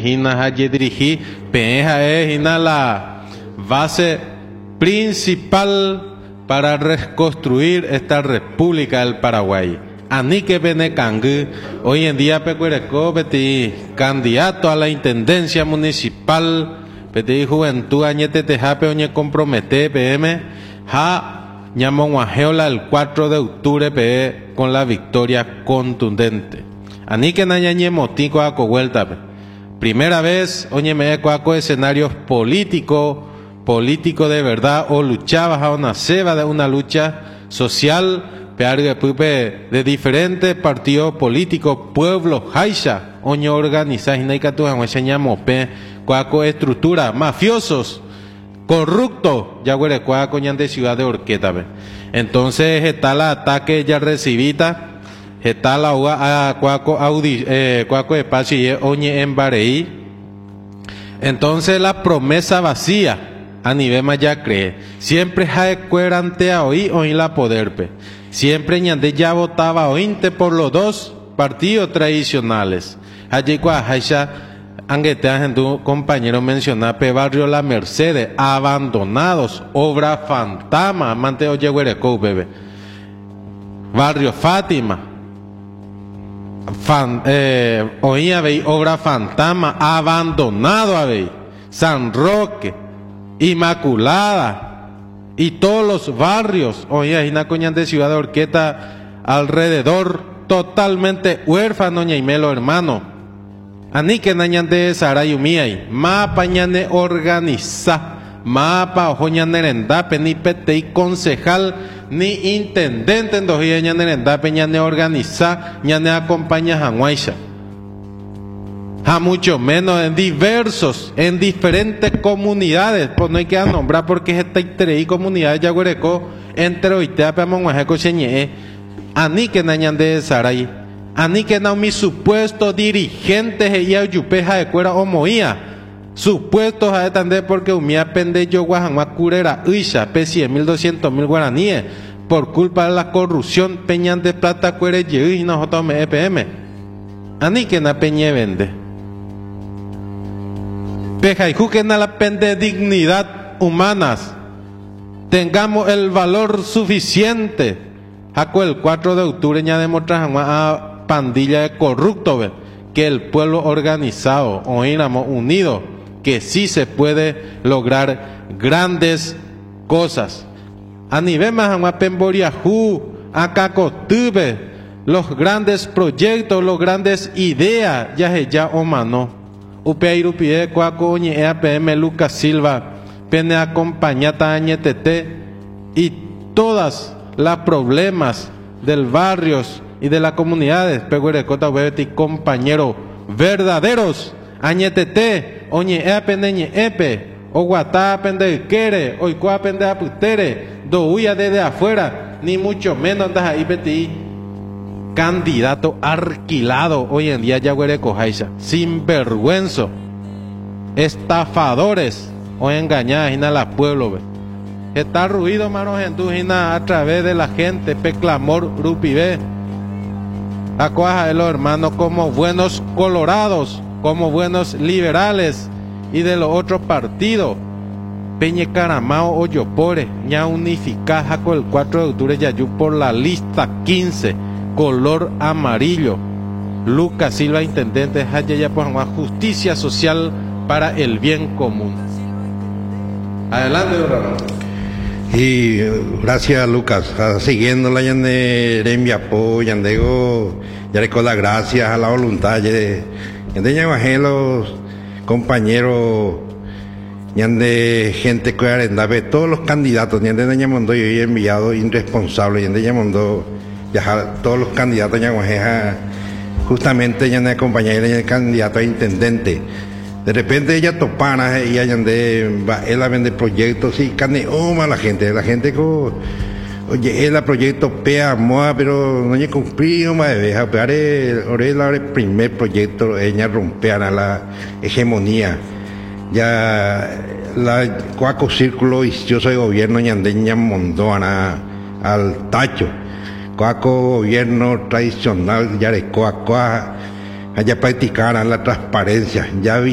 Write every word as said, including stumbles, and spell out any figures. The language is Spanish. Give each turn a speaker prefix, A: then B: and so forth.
A: hina haye dirigí peja es hina la base principal para reconstruir esta República del Paraguay. Anique Benecangü, hoy en día Pecuereco, beti candidato a la intendencia municipal, beti juventud añete tejape oñe compromete P M, ja ñamonguajeola el cuatro de octubre pe con la victoria contundente. Anique nañañe motico aco vuelta. Primera vez oñe me eco escenarios políticos, político de verdad, o luchabas a una ceba de una lucha social de diferentes partidos políticos, pueblos, haisha, oño organizadas, y naikatu enseñamos pe, cuaco estructura, mafiosos, corruptos, ya huele cuaco de ciudad de Orqueta. Entonces, está el ataque ya recibita, está la uga a cuaco audi, eh, cuaco espacio y oñe en Bareí. Entonces, la promesa vacía a nivel maya cree, siempre jae cuerante a oí, oí la poderpe. Siempre ñande ya votaba ointe por los dos partidos tradicionales. Allí cuajaisha anguetea en tu compañero mencionape barrio La Mercedes, abandonados, obra fantasma, manteo yeguereco bebé. Barrio Fátima, fan, eh, oía veí obra fantasma, abandonado a veí. San Roque, Inmaculada, y todos los barrios, oye, una coña de ciudad de Orqueta alrededor, totalmente huérfano, ñaimelo hermano. Anique nañan de Sarayumiay, mapa ñane organiza, mapa ojo ñane rendape, ni petei concejal, ni intendente en dojía ñane rendape, ñane organiza, ñane acompaña janguaisha. A mucho menos en diversos, en diferentes comunidades, pues no hay que nombrar porque esta y comunidades ya huereco entre oitea peamonguajeco cheñe, ani que nañan de Saray, ani que no mi supuesto dirigentes y ayupeja de cuera o moía, supuestos a etande porque umía pende yo guajanua curera uisha, pe cien mil doscientos mil guaraníes, por culpa de la corrupción peñan de plata cuere y nosotros me E P M, ani que na peñe vende. Pejaijú que na la pende dignidad humanas, tengamos el valor suficiente. Jaco el cuatro de octubre ya demostramos a pandilla de corruptos ve, que el pueblo organizado, oíramos unido, que sí se puede lograr grandes cosas. A nivel más a Pemboriajú, a Cacotube, los grandes proyectos, los grandes ideas, ya se ya o mano. Upeiru pide cuaco oñe E A P M Lucas Silva, pene acompañata añetete y todas las problemas del barrios y de las comunidades, peguerecota hueveti compañeros verdaderos, añetete, oñe E A P N epe, o guatá pende quere, o icua pende aputere, do huya desde afuera, ni mucho menos andas ahí peti. Candidato alquilado hoy en día Yaguereco Jaiza, sinvergüenzo, estafadores o engañadas en la pueblo. Ve. Está ruido, manos en tu a través de la gente, peclamor rupibe. Acuaja de los hermanos como buenos colorados, como buenos liberales y de los otros partidos. Peñe Caramao o Yopore, ña unificaja con el cuatro de octubre Yayú por la lista quince. Color amarillo. Lucas Silva, intendente Jaya pues justicia social para el bien común. Adelante, don Ramón.
B: Y gracias, Lucas. Siguiendo la yande Rembiapo, yandego, ya le las gracias a la voluntad de yande los compañeros, yande gente que arendabe, todos los candidatos, yande Ñamondo yo he enviado irresponsable, yande Ñamondo ya todos los candidatos ya justamente ya me acompañaron el candidato a intendente. De repente ella topana y ella de él vende proyectos y carne oma la gente, la gente co oye el proyecto pea moa pero no he cumplido más de deja pegar el primer proyecto ella rompean a la hegemonía ya la cuaco círculo vicioso de gobierno ñandeña mondoana al tacho. Coaco gobierno tradicional, ya de coa, coa, allá practicaran la transparencia, ya